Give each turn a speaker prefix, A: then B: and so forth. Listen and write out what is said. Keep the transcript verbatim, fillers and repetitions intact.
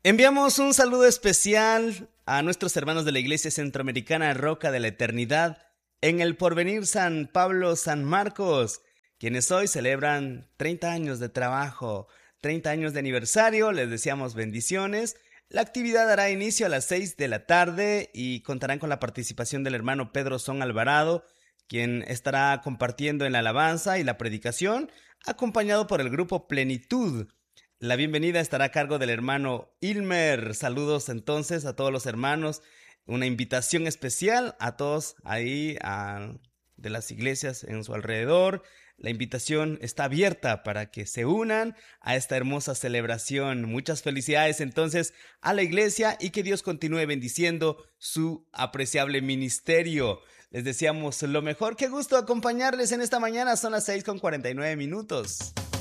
A: Enviamos un saludo especial a nuestros hermanos de la Iglesia Centroamericana Roca de la Eternidad en el Porvenir San Pablo San Marcos, quienes hoy celebran treinta años de trabajo, treinta años de aniversario. Les deseamos bendiciones. La actividad dará inicio a las seis de la tarde y contarán con la participación del hermano Pedro Son Alvarado, quien estará compartiendo en la alabanza y la predicación, acompañado por el grupo Plenitud. La bienvenida estará a cargo del hermano Ilmer. Saludos entonces a todos los hermanos. Una invitación especial a todos ahí a, de las iglesias en su alrededor. La invitación está abierta para que se unan a esta hermosa celebración. Muchas felicidades entonces a la iglesia y que Dios continúe bendiciendo su apreciable ministerio. Les deseamos lo mejor. Qué gusto acompañarles en esta mañana. Son las seis con cuarenta y nueve minutos.